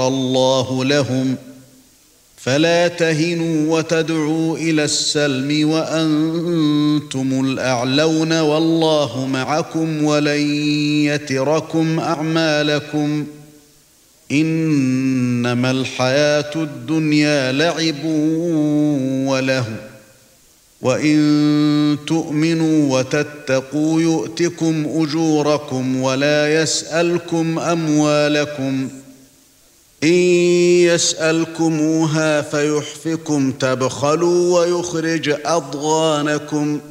الله لهم فلا تهنوا وتدعوا إلى السلم وأنتم الأعلون والله معكم ولن يتركم أعمالكم إنما الحياة الدنيا لعب ولهو وإن تؤمنوا وتتقوا يؤتكم أجوركم ولا يسألكم أموالكم إن يسألكموها فيحفكم تبخلوا ويخرج أضغانكم